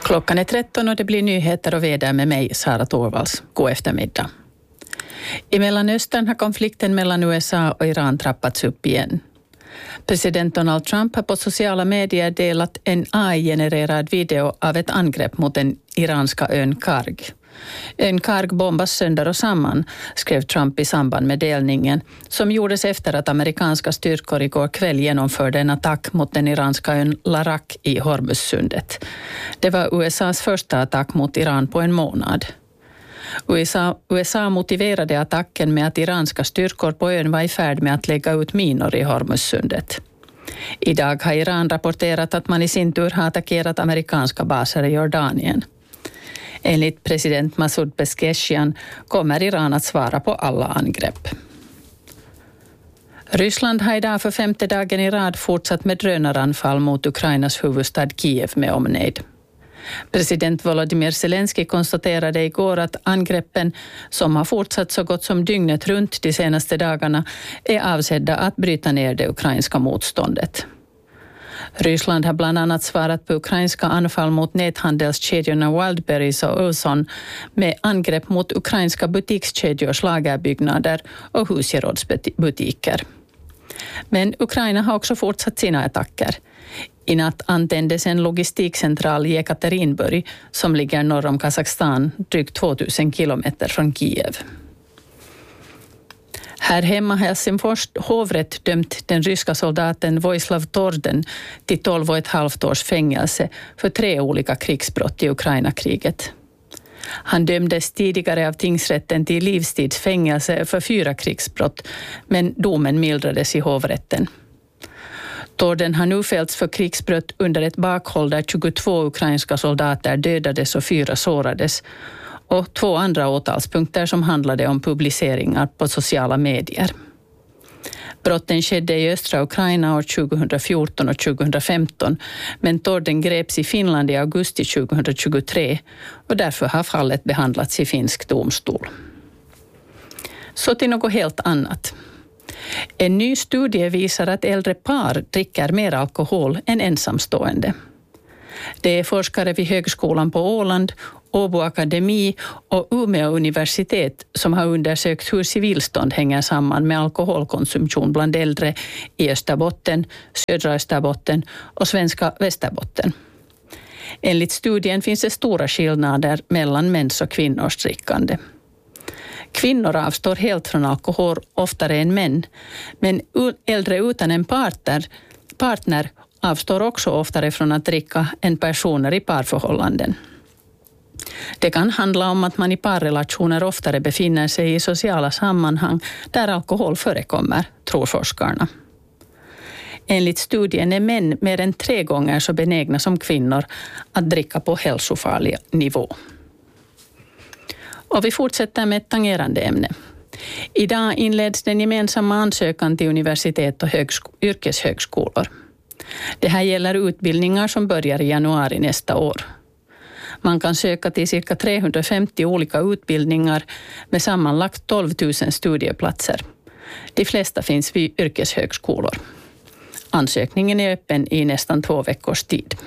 Klockan är 13 och det blir nyheter och väder med mig, Sara Torvalds. God eftermiddag. I Mellanöstern har konflikten mellan USA och Iran trappats upp igen. President Donald Trump har på sociala medier delat en AI-genererad video av ett angrepp mot den iranska ön Karg. Ön Karg bombas sönder och samman, skrev Trump i samband med delningen, som gjordes efter att amerikanska styrkor igår kväll genomförde en attack mot den iranska ön Larak i Hormuzsundet. Det var USAs första attack mot Iran på en månad. USA motiverade attacken med att iranska styrkor på ön var i färd med att lägga ut minor i Hormuzsundet. Idag har Iran rapporterat att man i sin tur har attackerat amerikanska baser i Jordanien. Enligt president Masoud Pezeshkian kommer Iran att svara på alla angrepp. Ryssland har idag för 5:e dagen i rad fortsatt med drönaranfall mot Ukrainas huvudstad Kiev med omnejd. President Volodymyr Zelensky konstaterade igår att angreppen, som har fortsatt så gott som dygnet runt de senaste dagarna, är avsedda att bryta ner det ukrainska motståndet. Ryssland har bland annat svarat på ukrainska anfall mot näthandelskedjorna Wildberries och Ozon med angrepp mot ukrainska butikskedjors lagerbyggnader och husgerådsbutiker. Men Ukraina har också fortsatt sina attacker. I natt antändes en logistikcentral i Ekaterinburg som ligger norr om Kazakstan, drygt 2000 kilometer från Kiev. Här hemma har Helsingfors hovrätt dömt den ryska soldaten Vojislav Torden till 12,5 års fängelse för 3 olika krigsbrott i Ukraina-kriget. Han dömdes tidigare av tingsrätten till livstidsfängelse för 4 krigsbrott, men domen mildrades i hovrätten. Torden har nu fällts för krigsbrott under ett bakhåll där 22 ukrainska soldater dödades och 4 sårades, och 2 andra åtalspunkter som handlade om publiceringar på sociala medier. Brotten skedde i östra Ukraina år 2014 och 2015, men Torden greps i Finland i augusti 2023 och därför har fallet behandlats i finsk domstol. Så till något helt annat. En ny studie visar att äldre par dricker mer alkohol än ensamstående. Det är forskare vid Högskolan på Åland, Åbo Akademi och Umeå universitet som har undersökt hur civilstånd hänger samman med alkoholkonsumtion bland äldre i Österbotten, södra Österbotten och svenska Västerbotten. Enligt studien finns det stora skillnader mellan mäns och kvinnors drickande. Kvinnor avstår helt från alkohol oftare än män, men äldre utan en partner avstår också oftare från att dricka än personer i parförhållanden. Det kan handla om att man i parrelationer oftare befinner sig i sociala sammanhang där alkohol förekommer, tror forskarna. Enligt studien är män mer än 3 gånger så benägna som kvinnor att dricka på hälsofarlig nivå. Och vi fortsätter med ett tangerande ämne. Idag inleds den gemensamma ansökan till universitet och yrkeshögskolor. Det här gäller utbildningar som börjar i januari nästa år. Man kan söka till cirka 350 olika utbildningar med sammanlagt 12 000 studieplatser. De flesta finns vid yrkeshögskolor. Ansökningen är öppen i nästan 2 veckors tid.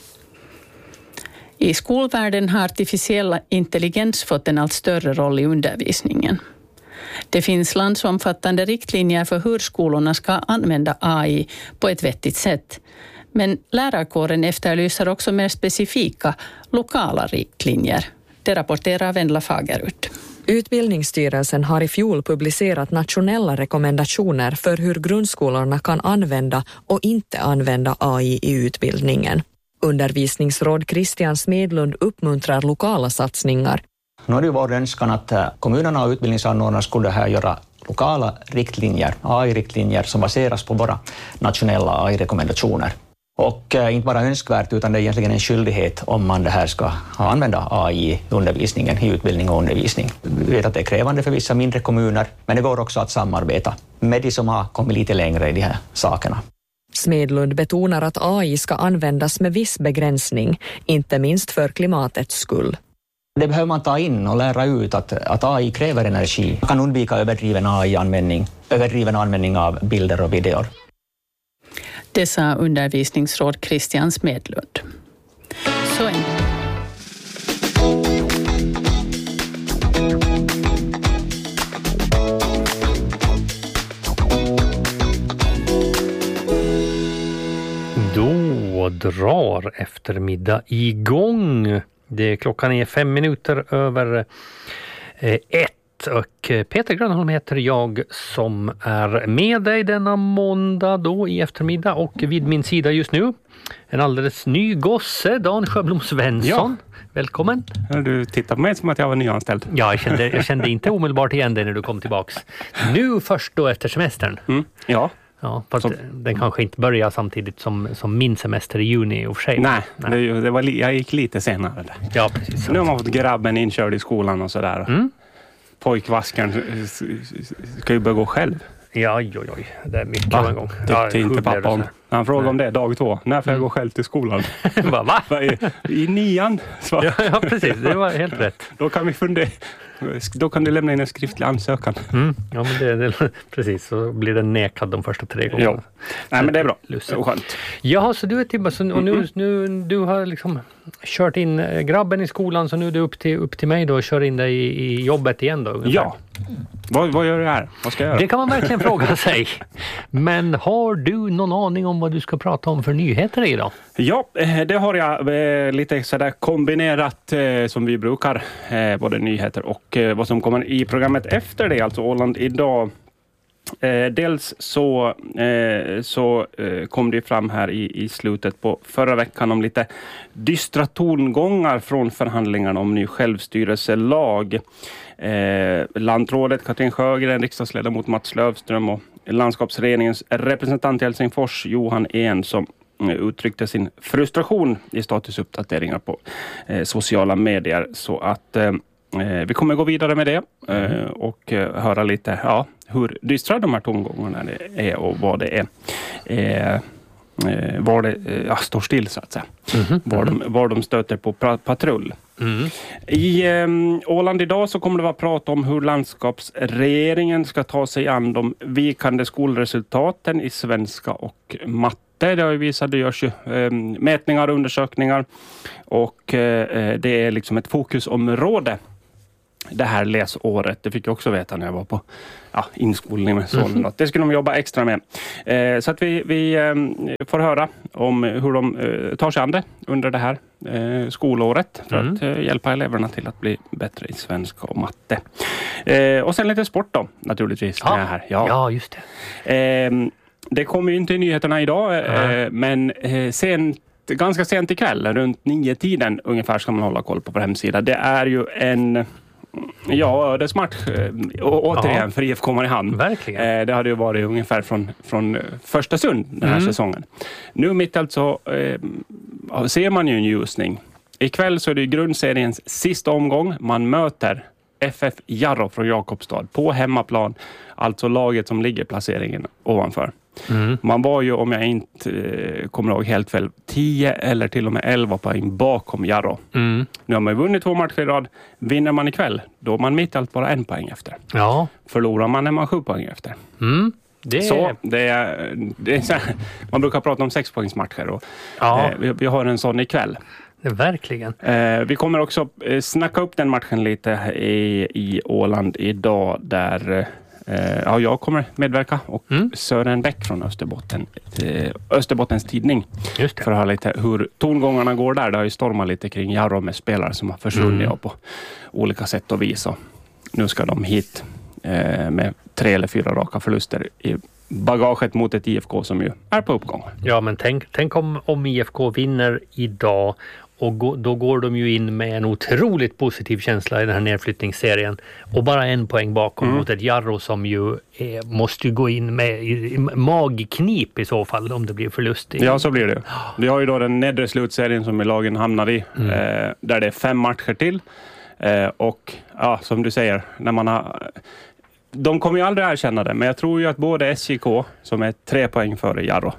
I skolvärlden har artificiell intelligens fått en allt större roll i undervisningen. Det finns landsomfattande riktlinjer för hur skolorna ska använda AI på ett vettigt sätt. Men lärarkåren efterlyser också mer specifika, lokala riktlinjer. Det rapporterar Vendla Fagerud. Utbildningsstyrelsen har i fjol publicerat nationella rekommendationer för hur grundskolorna kan använda och inte använda AI i utbildningen. Undervisningsråd Christian Smedlund uppmuntrar lokala satsningar. Nu är det ju vår önskan att kommunerna och utbildningsanordnarna skulle här göra lokala riktlinjer, AI-riktlinjer som baseras på våra nationella AI-rekommendationer. Och inte bara önskvärt utan det är egentligen en skyldighet om man det här ska använda AI i undervisningen, i utbildning och undervisning. Vi vet att det är krävande för vissa mindre kommuner, men det går också att samarbeta med de som har kommit lite längre i de här sakerna. Smedlund betonar att AI ska användas med viss begränsning, inte minst för klimatets skull. Det behöver man ta in och lära ut att AI kräver energi. Man kan undvika överdriven användning av bilder och videor. Det sa undervisningsråd Christian Smedlund. Så Då drar eftermiddag igång. Klockan är 5 minuter över 1 och Peter Grönholm heter jag som är med dig denna måndag då i eftermiddag, och vid min sida just nu en alldeles ny gosse, Dan Sjöblom Svensson. Ja. Välkommen. Du tittar på mig som att jag var nyanställd. Ja, jag kände inte omedelbart igen dig när du kom tillbaks. Nu först då efter semestern. Ja. Ja, fast den kanske inte börjar samtidigt som min semester i juni i och för sig. Nej. Jag gick lite senare. Ja, precis. Så nu har man fått grabben inkörd i skolan och sådär. Pojkvaskaren ska ju börja gå själv. Ja, det är mycket en gång. Tyckte inte pappa om. Han frågade om det dag 2. När får jag gå själv till skolan? Va? I 9:an. Ja, precis. Det var helt rätt. Då kan vi fundera. Då kan du lämna in en skriftlig ansökan. Ja, men det precis. Så blir den nekad de första 3 gångerna. Ja. Nej, men det är bra. Det är skönt. Ja, så du är tillbaka. Och nu du har liksom kört in grabben i skolan, så nu är det upp till mig då och kör in dig i jobbet igen då. Ungefär. Ja. Vad gör du här? Vad ska jag göra? Det kan man verkligen fråga sig. Men har du någon aning om vad du ska prata om för nyheter idag? Ja, det har jag lite sådär kombinerat som vi brukar. Både nyheter och vad som kommer i programmet efter det, alltså Åland idag. Dels så kom det fram här i slutet på förra veckan om lite dystra tongångar från förhandlingarna om ny självstyrelselag. Landrådet Katrin Sjögren, riksdagsledamot Mats Löfström och landskapsregeringens representant i Helsingfors Johan En som uttryckte sin frustration i statusuppdateringar på sociala medier. Så att vi kommer gå vidare med det och höra lite hur dystra de här tongångarna är och vad det är. Var det står still så att säga. Var de stöter på patrull. I Åland idag så kommer det att prata om hur landskapsregeringen ska ta sig an de vikande skolresultaten i svenska och matte. Det har ju visat, det görs ju mätningar och undersökningar, och det är liksom ett fokusområde det här läsåret. Det fick jag också veta när jag var på inskolning med sonen. Det skulle de jobba extra med. Så att vi får höra om hur de tar sig an det under det här skolåret för att hjälpa eleverna till att bli bättre i svenska och matte. Och sen lite sport då, naturligtvis. Här. Ja, just det. Det kommer ju inte i nyheterna idag, men ganska sent ikväll, runt 9-tiden ungefär, ska man hålla koll på hemsidan. Det är ju en ödesmatch återigen för IFK Mariehamn. Verkligen. Det hade ju varit ungefär från första stund den här säsongen. Nu mitt alltså ser man ju en ljusning. Ikväll så är det grundseriens sista omgång. Man möter FF Jarro från Jakobstad på hemmaplan. Alltså laget som ligger placeringen ovanför. Man var ju, om jag inte kommer ihåg helt fel, 10 eller till och med 11 poäng bakom Jarro. Nu har man ju vunnit 2 matcher i rad. Vinner man ikväll, då är man mitt allt bara 1 poäng efter. Ja. Förlorar man är man 7 poäng efter. Det är så här, man brukar prata om 6-poängsmatcher och vi har en sån ikväll. Verkligen. Vi kommer också snacka upp den matchen lite i Åland idag, där jag kommer medverka, och Sören Bäck från Österbottens tidning. Just det. För att höra lite hur tongångarna går där. Det har ju stormat lite kring Jarro med spelare som har försvunnit på olika sätt och vis. Och nu ska de hit med 3 eller 4 raka förluster i bagaget mot ett IFK som ju är på uppgång. Ja, men tänk om IFK vinner idag, och då går de ju in med en otroligt positiv känsla i den här nedflyttningsserien. Och bara 1 poäng bakom mot ett Jarro som ju måste gå in med magknip i så fall om det blir förlust. Ja, så blir det. Vi har ju då den nedre slutserien som lagen hamnar i. Där det är 5 matcher till. Och som du säger, när man har... De kommer ju aldrig erkänna det, men jag tror ju att både SJK, som är 3 poäng före Jarro,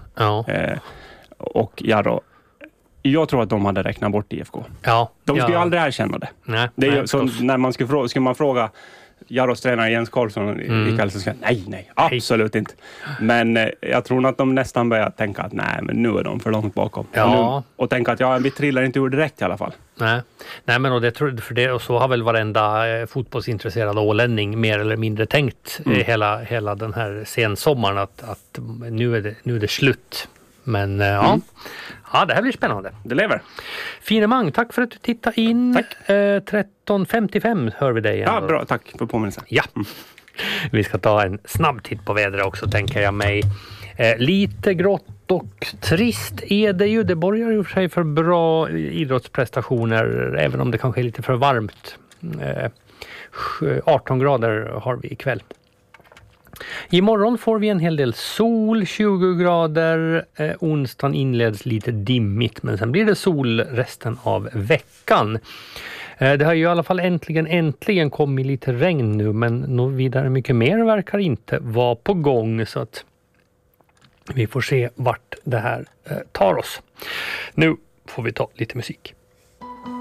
och Jarro, jag tror att de hade räknat bort IFK. De skulle ju aldrig erkänna det. Det är ju som när man skulle man fråga Jarros tränare Jens Karlsson ikväll, så ska nej, absolut inte. Men jag tror att de nästan börjar tänka att nej, men nu är de för långt bakom. Och tänka att vi trillar inte ur direkt i alla fall. Nej, men och det tror för det, och så har väl varenda fotbollsintresserad ålänning mer eller mindre tänkt hela den här sensommaren att nu är det slut Men ja, det här blir spännande. Det lever. Finemang, tack för att du tittade in. Tack. 13.55 hör vi dig igen. Ja, bra. Tack för påminnelsen. Ja. Vi ska ta en snabb titt på vädret också, tänker jag mig. Lite grått och trist är det ju. Det borgar ju för sig för bra idrottsprestationer, även om det kanske är lite för varmt. 18 grader har vi ikväll. Imorgon får vi en hel del sol, 20 grader. Onsdagen inleds lite dimmigt, men sen blir det sol resten av veckan. Det har ju i alla fall äntligen kommit lite regn nu, men något vidare mycket mer verkar inte vara på gång, så att vi får se vart det här tar oss. Nu får vi ta lite musik.